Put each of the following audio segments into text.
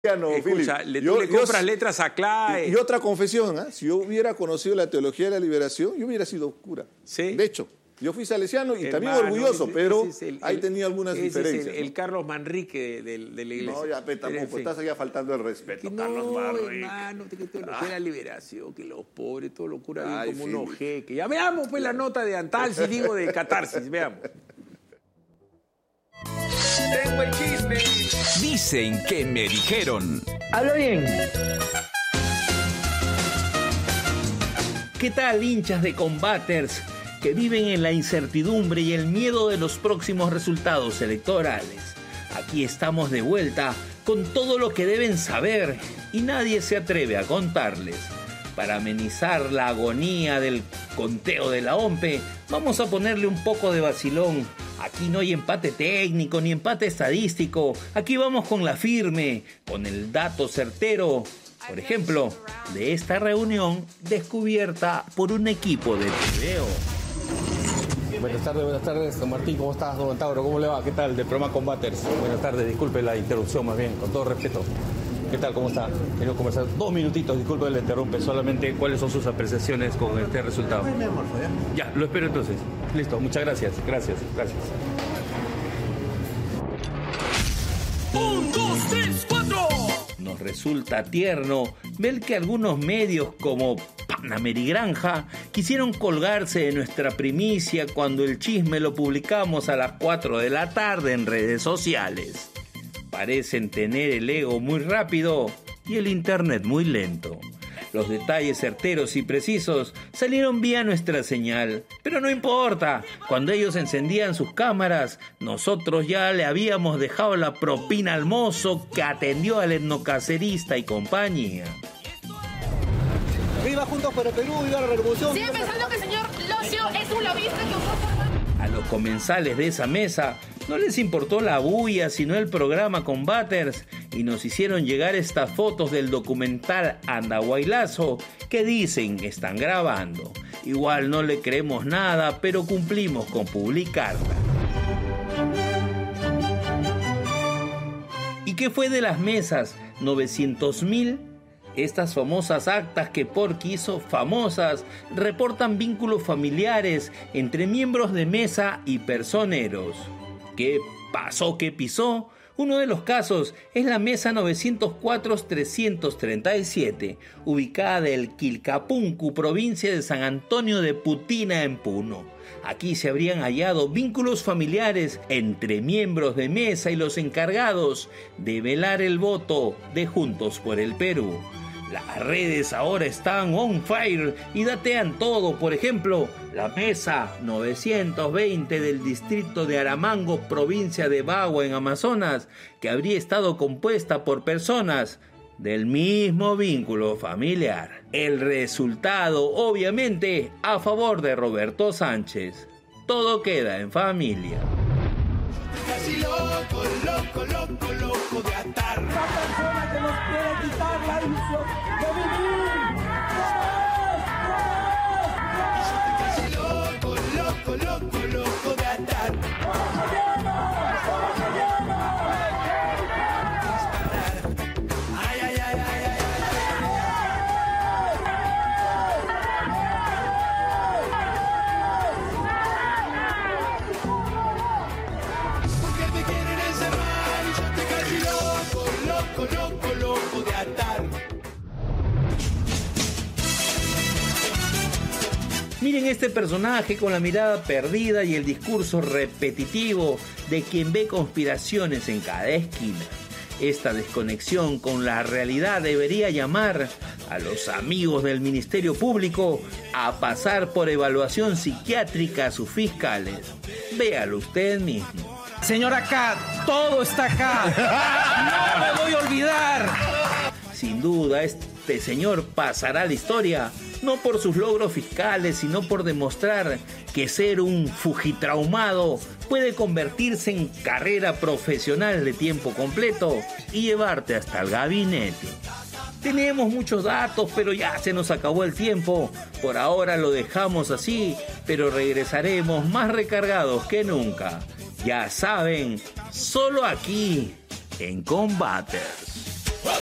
Escucha, tú le compras letras a Clay. Y otra confesión, ¿eh? Si yo hubiera conocido la teología de la liberación, yo hubiera sido cura. ¿Sí? De hecho, yo fui salesiano y también Hermano, orgulloso, pero ahí el, tenía algunas diferencias. Es el Carlos Manrique de la iglesia. No, ya tampoco, estás allá faltando el respeto, Carlos Manrique. Hermano, que teología de la liberación, que los pobres, todo lo cura bien como unos jeques. Ya veamos pues la nota de Antalsis, digo de Catarsis, veamos. Tengo el chisme. Dicen que me dijeron. Hablo bien. ¿Qué tal, hinchas de Combaters que viven en la incertidumbre y el miedo de los próximos resultados electorales? Aquí estamos de vuelta con todo lo que deben saber y nadie se atreve a contarles. Para amenizar la agonía del conteo de la OMPE, vamos a ponerle un poco de vacilón. Aquí no hay empate técnico ni empate estadístico. Aquí vamos con la firme, con el dato certero. Por ejemplo, de esta reunión descubierta por un equipo de TVO. Buenas tardes, don Martín, ¿cómo estás? Don Tauro, ¿cómo le va? ¿Qué tal? Del programa Combaters. Buenas tardes, disculpe la interrupción más bien, con todo respeto. ¿Qué tal? ¿Cómo está? Queremos conversar 2 minutitos, disculpe que le interrumpe, solamente cuáles son sus apreciaciones con este resultado. Ya, lo espero entonces. Listo, muchas gracias. Gracias. 1, 2, 3, 4. Nos resulta tierno ver que algunos medios como Panamerigranja quisieron colgarse de nuestra primicia cuando el chisme lo publicamos a las 4 de la tarde en redes sociales. Parecen tener el ego muy rápido y el internet muy lento. Los detalles certeros y precisos salieron vía nuestra señal, pero no importa, cuando ellos encendían sus cámaras, nosotros ya le habíamos dejado la propina al mozo que atendió al etnocacerista y compañía. Viva Juntos por el Perú, viva la revolución. Sigue pensando que el señor Locio es un lobista que usó... A los comensales de esa mesa no les importó la bulla, sino el programa Combaters, y nos hicieron llegar estas fotos del documental Andahuaylazo que dicen están grabando. Igual no le creemos nada, pero cumplimos con publicarla. ¿Y qué fue de las mesas? ¿900.000? Estas famosas actas que Porky hizo famosas reportan vínculos familiares entre miembros de mesa y personeros. ¿Qué pasó? ¿Qué pisó? Uno de los casos es la mesa 904-337, ubicada en Quilcapuncu, provincia de San Antonio de Putina, en Puno. Aquí se habrían hallado vínculos familiares entre miembros de mesa y los encargados de velar el voto de Juntos por el Perú. Las redes ahora están on fire y datean todo. Por ejemplo, la mesa 920 del distrito de Aramango, provincia de Bagua, en Amazonas, que habría estado compuesta por personas del mismo vínculo familiar. El resultado, obviamente, a favor de Roberto Sánchez. Todo queda en familia. Casi loco de atar. Una persona que nos quiere quitar la ilusión de vivir. Casi loco de atar. Porque me quieren encerrar y yo estoy casi loco de atar. Miren este personaje con la mirada perdida y el discurso repetitivo de quien ve conspiraciones en cada esquina. Esta desconexión con la realidad debería llamar a los amigos del Ministerio Público a pasar por evaluación psiquiátrica a sus fiscales. Véalo usted mismo. Señor, acá, todo está acá. No me voy a olvidar. Sin duda, este señor pasará a la historia, no por sus logros fiscales, sino por demostrar que ser un fujitraumado puede convertirse en carrera profesional de tiempo completo y llevarte hasta el gabinete. Tenemos muchos datos, pero ya se nos acabó el tiempo. Por ahora lo dejamos así, pero regresaremos más recargados que nunca. Ya saben, solo aquí, en Combaters.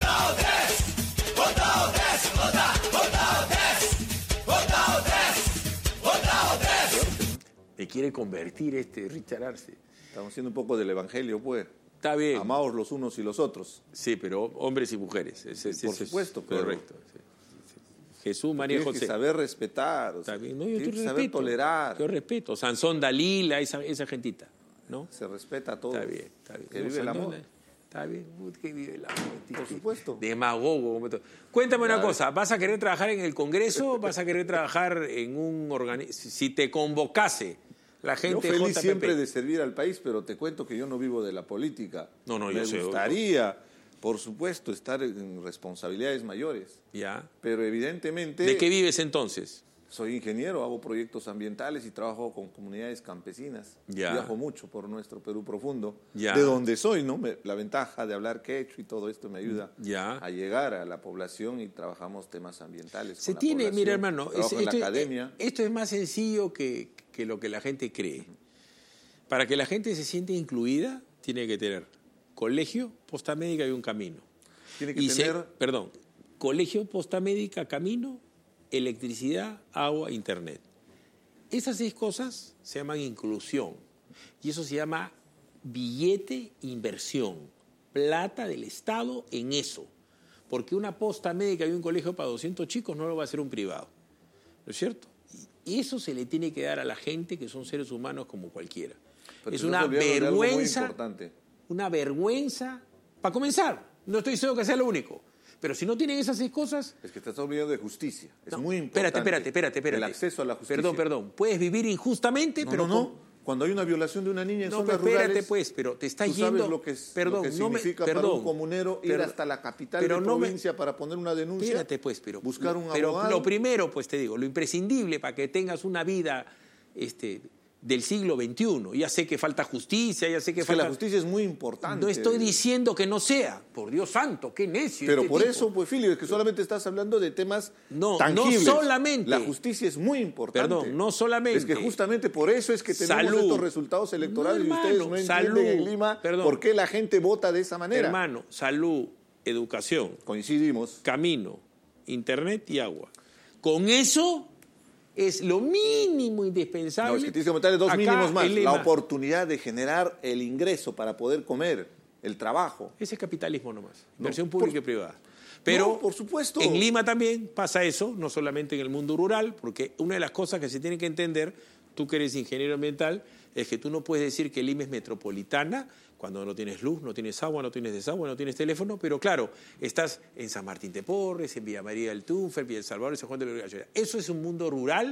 quiere convertir Richard Arce. Estamos haciendo un poco del evangelio, pues. Está bien. Amaos los unos y los otros. Sí, pero hombres y mujeres. Por supuesto. Correcto. Sí. Jesús, María y Tienes José. que saber respetar. Está bien. No, tienes que saber tolerar. Yo respeto. Sansón, Dalila, esa gentita. ¿no? Se respeta a todos. Está bien. Que vive el amor. Está bien, que vive el amor. Por supuesto. Demagogo. Como todo. Cuéntame una cosa, ¿vas a querer trabajar en el Congreso? ¿Vas a querer trabajar en un organismo? Si te convocase la gente yo feliz JPP. siempre de servir al país, pero te cuento que yo no vivo de la política. No, Me yo sé. gustaría, por supuesto, estar en responsabilidades mayores. Ya. Pero evidentemente... ¿De qué vives entonces? Soy ingeniero, hago proyectos ambientales y trabajo con comunidades campesinas. Ya. Viajo mucho por nuestro Perú profundo. Ya. De donde soy, ¿no? La ventaja de hablar quechua y todo esto me ayuda Ya. a llegar a la población y trabajamos temas ambientales. Se con la tiene, población. mira hermano, Trabajo en la academia. esto es más sencillo que lo que la gente cree. Para que la gente se sienta incluida, tiene que tener colegio, posta médica y un camino. Tiene que tener... Colegio, posta médica, camino, electricidad, agua, internet. Esas 6 cosas se llaman inclusión. Y eso se llama billete inversión. Plata del Estado en eso. Porque una posta médica y un colegio para 200 chicos no lo va a hacer un privado. ¿No es cierto? Y eso se le tiene que dar a la gente que son seres humanos como cualquiera. Pero es una vergüenza. Una vergüenza. Para comenzar, no estoy diciendo que sea lo único. Pero si no tienen esas 6 cosas... Es que estás olvidando de justicia. Es no, muy importante. Espérate. El acceso a la justicia. Perdón. Puedes vivir injustamente, pero... No. Cuando hay una violación de una niña en zonas espérate, rurales... pues, pero te estás ¿tú yendo... sabes lo que significa para un comunero ir hasta la capital de provincia para poner una denuncia? Espérate, pues, pero... Buscar un pero abogado. Lo primero, pues te digo, lo imprescindible para que tengas una vida... del siglo XXI. Ya sé que falta justicia, ya sé que falta... la justicia es muy importante. No estoy diciendo que no sea. Por Dios santo, qué necio. Pero por tipo. eso, pues, Filio, es que solamente estás hablando de temas tangibles. No solamente. La justicia es muy importante. Perdón, no solamente. Es que justamente por eso es que tenemos estos resultados electorales y ustedes no entienden en Lima por qué la gente vota de esa manera. Hermano, salud, educación. Coincidimos. Camino, internet y agua. Con eso... es lo mínimo indispensable. No, es que tienes que aumentarle 2 mínimos más. La oportunidad de generar el ingreso para poder comer, el trabajo. Ese es capitalismo nomás. Inversión pública y privada. Pero por supuesto. En Lima también pasa eso, no solamente en el mundo rural, porque una de las cosas que se tiene que entender, tú que eres ingeniero ambiental, es que tú no puedes decir que Lima es metropolitana cuando no tienes luz, no tienes agua, no tienes desagüe, no tienes teléfono, pero claro, estás en San Martín de Porres, en Villa María del Tunfer, Villa El Salvador, en San Juan de la Uribay. Eso es un mundo rural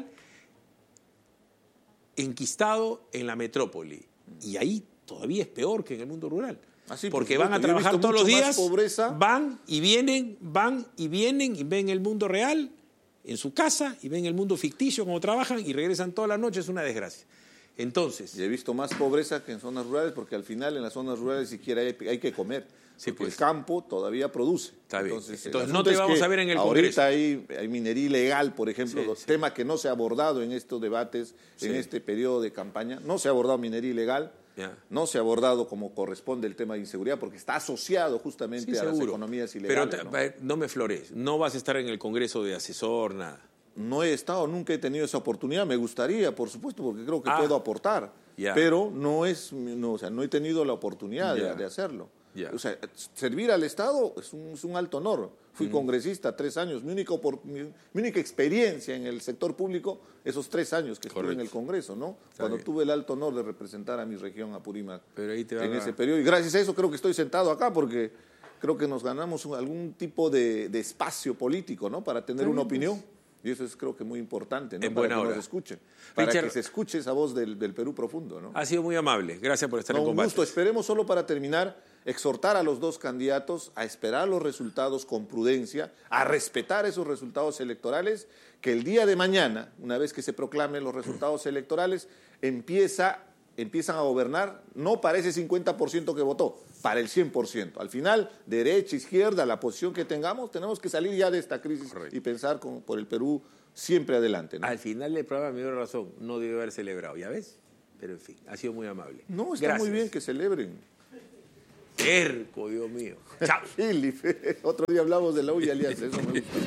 enquistado en la metrópoli. Y ahí todavía es peor que en el mundo rural. Porque van a trabajar todos los días, van y vienen, y ven el mundo real en su casa, y ven el mundo ficticio como trabajan, y regresan toda la noche, es una desgracia. Entonces... Y he visto más pobreza que en zonas rurales, porque al final en las zonas rurales siquiera hay que comer. Sí, porque pues. El campo todavía produce. Está bien. Entonces no te vamos a ver en el Congreso. Ahorita hay minería ilegal, por ejemplo, tema que no se ha abordado en estos debates, en este periodo de campaña. No se ha abordado minería ilegal, no se ha abordado como corresponde el tema de inseguridad, porque está asociado justamente a las economías ilegales. Pero no me flores, no vas a estar en el Congreso de asesor, nada. No he estado, nunca he tenido esa oportunidad. Me gustaría, por supuesto, porque creo que puedo aportar. Pero no he tenido la oportunidad de hacerlo. O sea, servir al Estado es un alto honor. Fui congresista 3 años. Mi única experiencia en el sector público, esos 3 años que estuve en el Congreso, ¿no? Cuando tuve el alto honor de representar a mi región, Apurímac, en ese periodo. Y gracias a eso creo que estoy sentado acá, porque creo que nos ganamos algún tipo de espacio político, ¿no? Para tener una opinión. Y eso es, creo que, muy importante, ¿no? Para que nos escuchen. Para que se escuche esa voz del Perú profundo, ¿no? Ha sido muy amable. Gracias por estar en combate. Un gusto. Esperemos, solo para terminar, exhortar a los 2 candidatos a esperar los resultados con prudencia, a respetar esos resultados electorales, que el día de mañana, una vez que se proclamen los resultados electorales, empiezan a gobernar no para ese 50% que votó, para el 100%. Al final, derecha, izquierda, la posición que tengamos, tenemos que salir ya de esta crisis y pensar por el Perú siempre adelante, ¿no? Al final del programa me dio razón, no debe haber celebrado, ¿ya ves? Pero en fin, ha sido muy amable. No, está muy bien que celebren. Terco, Dios mío. Chao. Otro día hablamos de la U y Alianza, eso me gusta.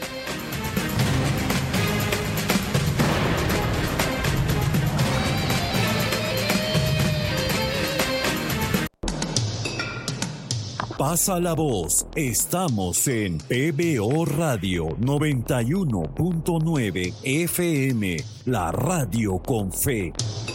Pasa la voz. Estamos en PBO Radio 91.9 FM, la radio con fe.